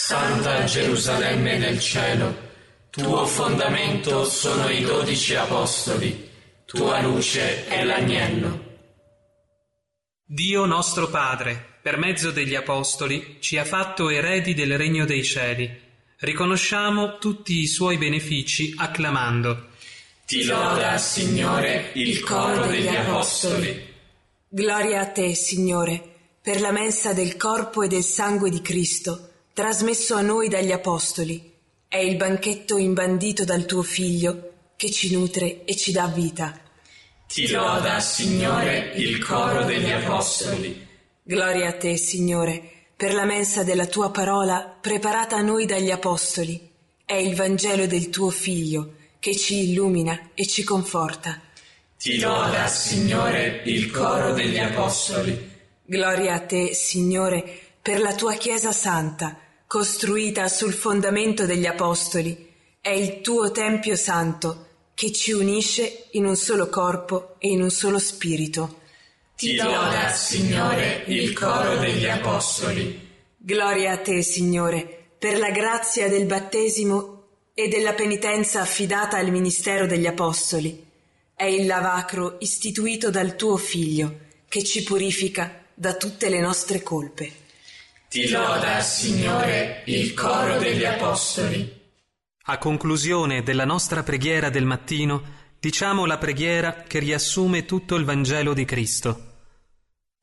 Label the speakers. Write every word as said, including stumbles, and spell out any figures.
Speaker 1: Santa Gerusalemme nel cielo, tuo fondamento sono i dodici apostoli, tua luce è l'agnello.
Speaker 2: Dio nostro Padre, per mezzo degli apostoli, ci ha fatto eredi del regno dei cieli. Riconosciamo tutti i suoi benefici acclamando:
Speaker 1: Ti loda, Signore, il coro degli apostoli.
Speaker 3: Gloria a te, Signore, per la mensa del corpo e del sangue di Cristo, trasmesso a noi dagli apostoli. È il banchetto imbandito dal tuo Figlio, che ci nutre e ci dà vita.
Speaker 1: Ti loda, Signore, il coro degli apostoli.
Speaker 3: Gloria a te, Signore, per la mensa della tua parola preparata a noi dagli apostoli. È il Vangelo del tuo Figlio, che ci illumina e ci conforta.
Speaker 1: Ti loda, Signore, il coro degli apostoli.
Speaker 3: Gloria a te, Signore, per la tua Chiesa Santa, costruita sul fondamento degli apostoli. È il tuo Tempio Santo, che ci unisce in un solo corpo e in un solo spirito.
Speaker 1: Ti loda, Signore, il coro degli apostoli.
Speaker 3: Gloria a te, Signore, per la grazia del battesimo e della penitenza affidata al ministero degli apostoli. È il lavacro istituito dal tuo Figlio, che ci purifica da tutte le nostre colpe.
Speaker 1: Ti loda, Signore, il coro degli apostoli.
Speaker 2: A conclusione della nostra preghiera del mattino, diciamo la preghiera che riassume tutto il Vangelo di Cristo.